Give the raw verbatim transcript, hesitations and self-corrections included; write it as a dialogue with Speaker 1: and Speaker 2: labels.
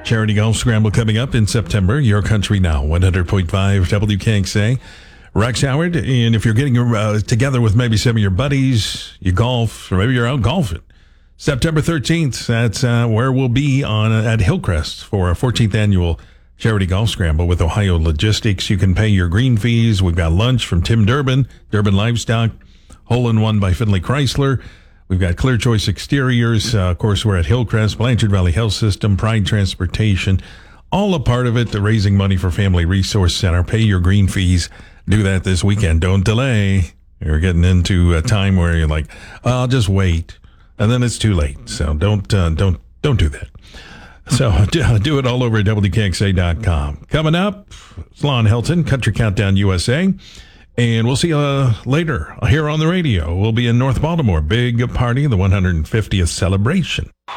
Speaker 1: Charity Golf Scramble coming up in September. Your Country Now, one hundred point five W K X A. Rex Howard, and if you're getting uh, together with maybe some of your buddies, you golf, or maybe you're out golfing, September thirteenth, that's uh, where we'll be on uh, at Hillcrest for our fourteenth annual Charity Golf Scramble with Ohio Logistics. You can pay your green fees. We've got lunch from Tim Durbin, Durbin Livestock, Hole in One by Finley Chrysler. We've got Clear Choice Exteriors. Uh, of course, we're at Hillcrest, Blanchard Valley Health System, Pride Transportation. All a part of it, the raising money for Family Resource Center. Pay your green fees. Do that this weekend. Don't delay. You're getting into a time where you're like, oh, I'll just wait. And then it's too late. So don't uh, don't don't do that. So do it all over at W K X A dot com. Coming up, Lon Helton, Country Countdown U S A. And we'll see you uh, later here on the radio. We'll be in North Baltimore. Big party, the one hundred fiftieth celebration.